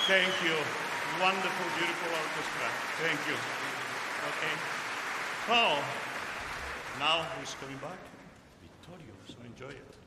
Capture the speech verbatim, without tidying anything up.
Thank you. Wonderful, beautiful orchestra. Thank you. Okay. So, now who's coming back? Vittorio, so enjoy it.